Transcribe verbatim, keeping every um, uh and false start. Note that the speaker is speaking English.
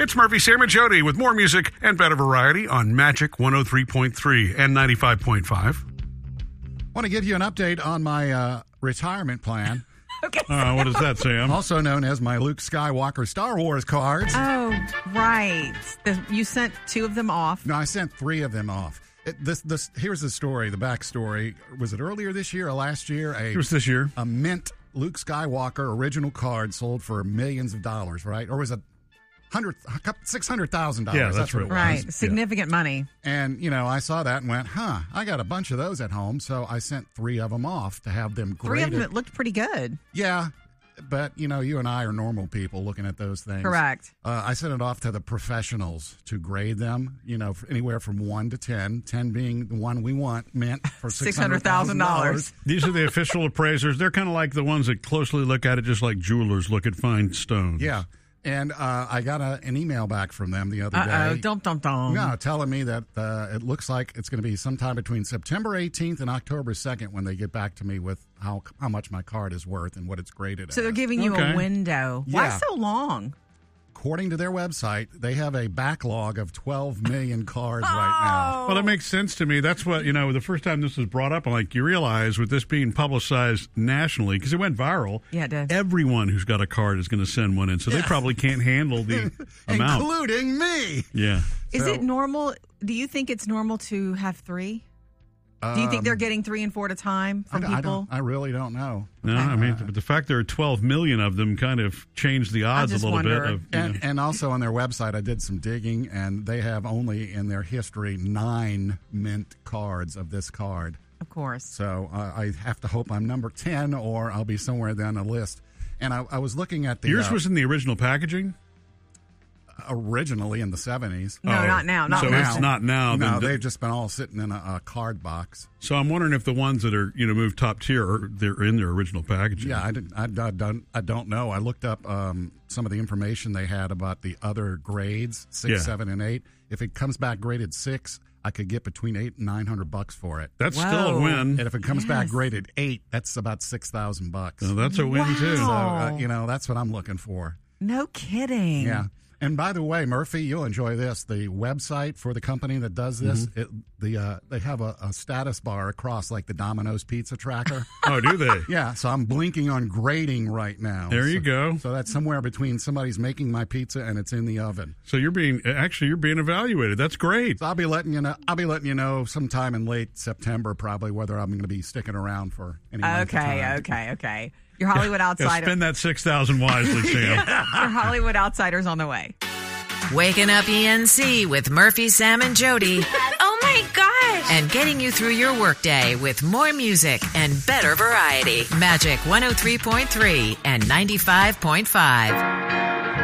It's Murphy, Sam, and Jody with more music and better variety on Magic one oh three point three and ninety-five point five. I want to give you an update on my uh, retirement plan. Okay. Uh, what is that, Sam? Also known as my Luke Skywalker Star Wars cards. Oh, right. The, you sent two of them off. No, I sent three of them off. It, this, this, here's the story, the backstory. Was it earlier this year or last year? A, It was this year. A mint Luke Skywalker original card sold for millions of dollars, right? Or was it hundred, six hundred thousand dollars? Yeah, that's, that's what it was. Right, significant yeah. money. And, you know, I saw that and went, huh, I got a bunch of those at home, so I sent three of them off to have them graded. Three of them that looked pretty good. Yeah, but, you know, you and I are normal people looking at those things. Correct. Uh, I sent it off to the professionals to grade them, you know, anywhere from one to ten, ten being the one we want, meant for six hundred thousand dollars. These are the official appraisers. They're kind of like the ones that closely look at it, just like jewelers look at fine stones. Yeah. And uh, I got a, an email back from them the other Uh-oh, day. dum dum dum. Yeah, telling me that uh, it looks like it's going to be sometime between September eighteenth and October second when they get back to me with how how much my card is worth and what it's graded So as. they're giving you Okay. a window. Why Yeah. so long? According to their website, they have a backlog of twelve million cards right now. Well, that makes sense to me. That's what, you know, the first time this was brought up, I'm like, you realize with this being publicized nationally, because it went viral, Yeah, it did. everyone who's got a card is going to send one in. So they probably can't handle the amount. Including me. Yeah. Is So- it normal? Do you think it's normal to have three? Do you think they're getting three and four at a time from I, don't- I people? don't- I really don't know. No, I mean, but the fact there are twelve million of them kind of changed the odds a just little wonder. bit. Of, you And, know. and also on their website, I did some digging, and they have only in their history nine mint cards of this card. Of course. So uh, I have to hope I'm number ten, or I'll be somewhere down the list. And I, I was looking at the Yours uh, was in the original packaging? originally in the seventies. No, Oh, not now. Not so now. it's not now. No, then- they've just been all sitting in a, a card box. So I'm wondering if the ones that are, you know, moved top tier, are, they're in their original packaging. Yeah, I, didn't, I, I don't, I don't know. I looked up um, some of the information they had about the other grades, six, Yeah. seven, and eight. If it comes back graded six, I could get between eight and nine hundred bucks for it. That's Whoa. still a win. And if it comes back Yes. graded eight, that's about six thousand bucks. So that's a win, too. So Wow. uh, you know, that's what I'm looking for. No kidding. Yeah. And by the way, Murphy, you'll enjoy this. The website for the company that does this, Mm-hmm. it, the uh, they have a, a status bar across like the Domino's pizza tracker. Oh, do they? Yeah, so I'm blinking on grading right now. There you So- go. So that's somewhere between somebody's making my pizza and it's in the oven. So you're being, actually, you're being evaluated. That's great. So I'll be letting you know. I'll be letting you know sometime in late September, probably, whether I'm going to be sticking around for any length of Okay, time. okay, okay. Your Hollywood Yeah, outsider. spend that six thousand wisely, Sam. Your Hollywood outsider's on the way. Waking up E N C with Murphy, Sam, and Jody. Oh my gosh! And getting you through your workday with more music and better variety. Magic one oh three point three and ninety-five point five.